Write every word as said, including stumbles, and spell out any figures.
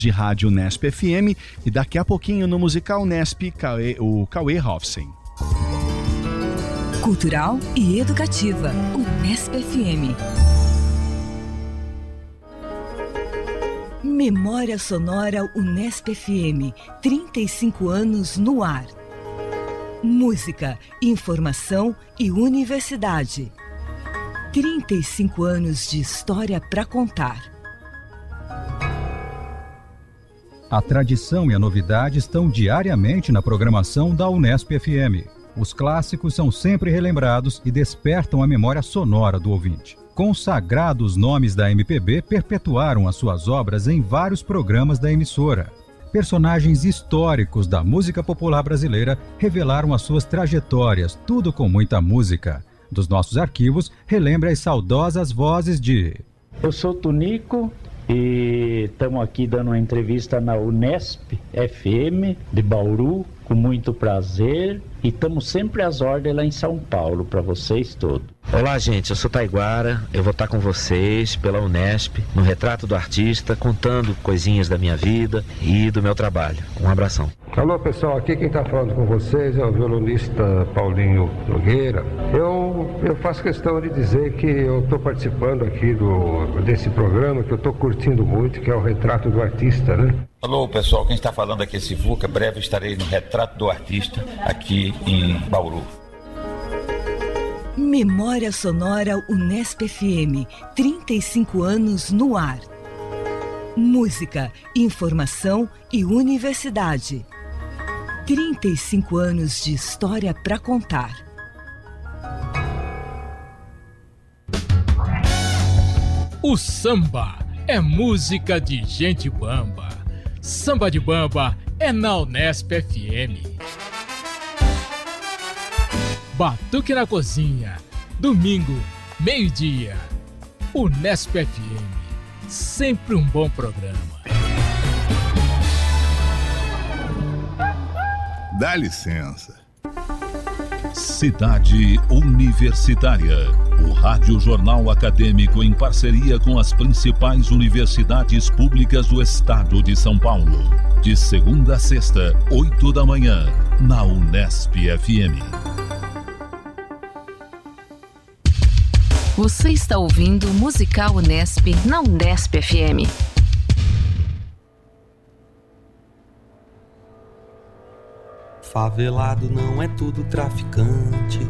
de rádio Unesp F M e daqui a pouquinho no musical Unesp, Cauê, o Cauê Hofsen. Cultural e educativa, Unesp F M. Memória Sonora Unesp F M, trinta e cinco anos no ar. Música, informação e universidade. trinta e cinco anos de história para contar. A tradição e a novidade estão diariamente na programação da Unesp F M. Os clássicos são sempre relembrados e despertam a memória sonora do ouvinte. Consagrados nomes da M P B perpetuaram as suas obras em vários programas da emissora. Personagens históricos da música popular brasileira revelaram as suas trajetórias, tudo com muita música. Dos nossos arquivos, relembre as saudosas vozes de... Eu sou Tunico e estamos aqui dando uma entrevista na Unesp F M de Bauru, com muito prazer, e estamos sempre às ordens lá em São Paulo, para vocês todos. Olá, gente, eu sou Taiguara, eu vou estar com vocês pela Unesp, no Retrato do Artista, contando coisinhas da minha vida e do meu trabalho. Um abração. Alô, pessoal, aqui quem está falando com vocês é o violonista Paulinho Nogueira. Eu, eu faço questão de dizer que eu estou participando aqui do, desse programa, que eu estou curtindo muito, que é o Retrato do Artista, né? Alô, pessoal, quem está falando aqui é Sivuca. Breve estarei no Retrato do Artista, aqui em Bauru. Memória Sonora Unesp F M, trinta e cinco anos no ar. Música, informação e universidade. trinta e cinco anos de história para contar. O samba é música de gente bamba. Samba de bamba é na Unesp F M. Batuque na Cozinha, domingo, meio-dia. Unesp F M, sempre um bom programa. Dá licença. Cidade Universitária, o rádio jornal acadêmico em parceria com as principais universidades públicas do estado de São Paulo. De segunda a sexta, oito da manhã, na Unesp F M. Você está ouvindo o Musical Unesp na Unesp F M. Favelado não é tudo traficante.